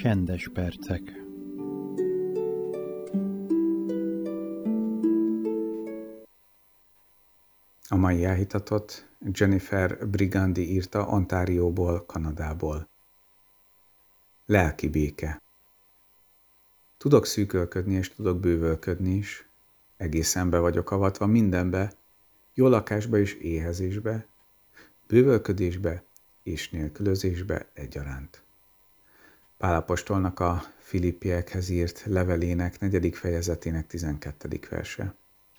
Csendes percek. A mai elhitatot Jennifer Brigandi írta Ontárióból, Kanadából. Lelki béke. Tudok szűkölködni és tudok bővölködni is. Egészen be vagyok avatva mindenbe, jó lakásba és éhezésbe, bővölködésbe és nélkülözésbe egyaránt. Pál apostolnak a Filippiekhez írt levelének 4. fejezetének 12. verse.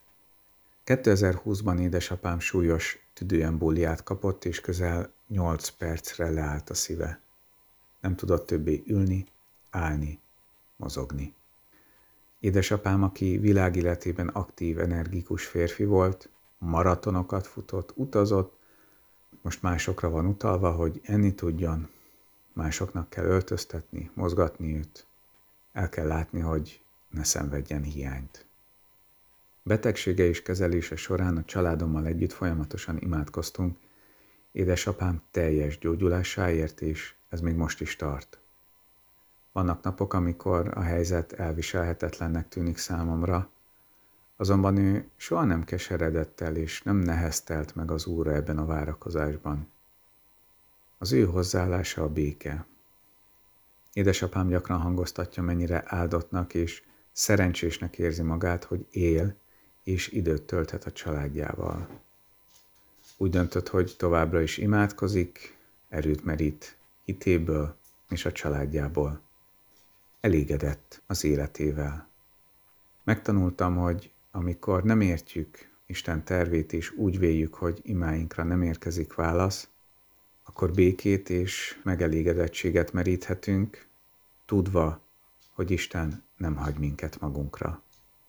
2020-ban édesapám súlyos tüdőembóliát kapott, és közel 8 percre leállt a szíve. Nem tudott többé ülni, állni, mozogni. Édesapám, aki világéletében aktív, energikus férfi volt, maratonokat futott, utazott, most másokra van utalva, hogy enni tudjon, másoknak kell öltöztetni, mozgatni őt. El kell látni, hogy ne szenvedjen hiányt. Betegsége és kezelése során a családommal együtt folyamatosan imádkoztunk, édesapám teljes gyógyulásáért, és ez még most is tart. Vannak napok, amikor a helyzet elviselhetetlennek tűnik számomra, azonban ő soha nem keseredett el és nem neheztelt meg az Úrra ebben a várakozásban. Az ő hozzáállása a béke. Édesapám gyakran hangoztatja, mennyire áldottnak és szerencsésnek érzi magát, hogy él és időt tölthet a családjával. Úgy döntött, hogy továbbra is imádkozik, erőt merít hitéből és a családjából. Elégedett az életével. Megtanultam, hogy amikor nem értjük Isten tervét és úgy véljük, hogy imáinkra nem érkezik válasz, akkor békét és megelégedettséget meríthetünk, tudva, hogy Isten nem hagy minket magunkra.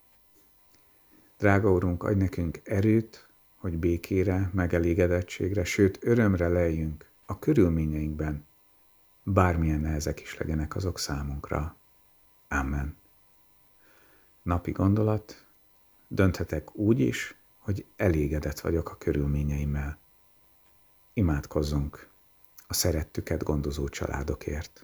Drága Urunk, adj nekünk erőt, hogy békére, megelégedettségre, sőt örömre leljünk a körülményeinkben, bármilyen nehezek is legyenek azok számunkra. Amen. Napi gondolat: dönthetek úgy is, hogy elégedett vagyok a körülményeimmel. Imádkozzunk a szerettüket gondozó családokért.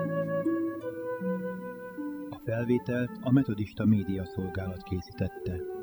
A felvételt a Metodista Média Szolgálat készítette.